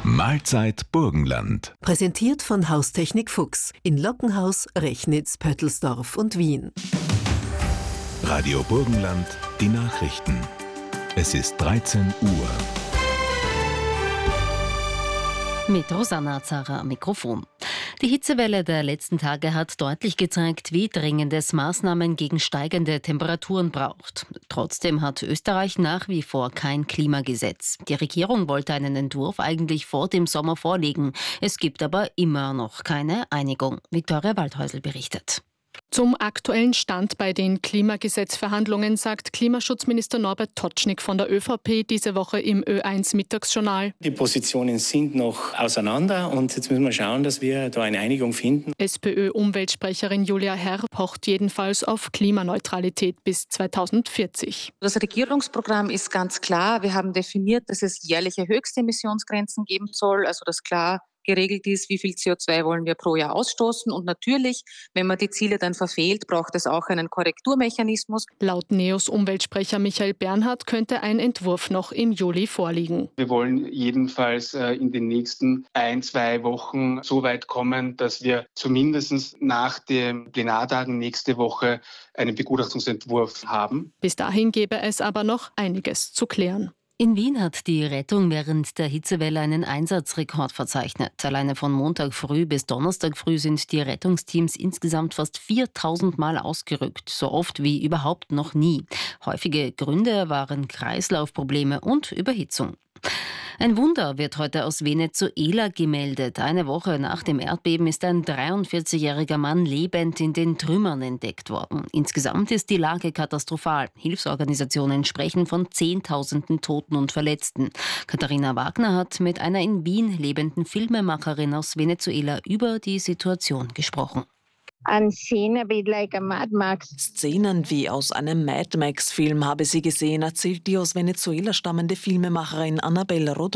Mahlzeit Burgenland. Präsentiert von Haustechnik Fuchs in Lockenhaus, Rechnitz, Pöttelsdorf und Wien. Radio Burgenland, die Nachrichten. Es ist 13 Uhr. Mit Rosanna Zara am Mikrofon. Die Hitzewelle der letzten Tage hat deutlich gezeigt, wie dringend es Maßnahmen gegen steigende Temperaturen braucht. Trotzdem hat Österreich nach wie vor kein Klimagesetz. Die Regierung wollte einen Entwurf eigentlich vor dem Sommer vorlegen. Es gibt aber immer noch keine Einigung. Viktoria Waldhäusl berichtet. Zum aktuellen Stand bei den Klimagesetzverhandlungen sagt Klimaschutzminister Norbert Totschnig von der ÖVP diese Woche im Ö1-Mittagsjournal. Die Positionen sind noch auseinander und jetzt müssen wir schauen, dass wir da eine Einigung finden. SPÖ-Umweltsprecherin Julia Herr pocht jedenfalls auf Klimaneutralität bis 2040. Das Regierungsprogramm ist ganz klar. Wir haben definiert, dass es jährliche Höchstemissionsgrenzen geben soll, also dass klar geregelt ist, wie viel CO2 wollen wir pro Jahr ausstoßen. Und natürlich, wenn man die Ziele dann verfehlt, braucht es auch einen Korrekturmechanismus. Laut NEOS-Umweltsprecher Michael Bernhard könnte ein Entwurf noch im Juli vorliegen. Wir wollen jedenfalls in den nächsten 1-2 Wochen so weit kommen, dass wir zumindest nach den Plenartagen nächste Woche einen Begutachtungsentwurf haben. Bis dahin gäbe es aber noch einiges zu klären. In Wien hat die Rettung während der Hitzewelle einen Einsatzrekord verzeichnet. Alleine von Montag früh bis Donnerstag früh sind die Rettungsteams insgesamt fast 4000 Mal ausgerückt, so oft wie überhaupt noch nie. Häufige Gründe waren Kreislaufprobleme und Überhitzung. Ein Wunder wird heute aus Venezuela gemeldet. Eine Woche nach dem Erdbeben ist ein 43-jähriger Mann lebend in den Trümmern entdeckt worden. Insgesamt ist die Lage katastrophal. Hilfsorganisationen sprechen von Zehntausenden Toten und Verletzten. Katharina Wagner hat mit einer in Wien lebenden Filmemacherin aus Venezuela über die Situation gesprochen. Szenen wie aus einem Mad Max-Film habe sie gesehen, erzählt die aus Venezuela stammende Filmemacherin Annabel Rodriguez.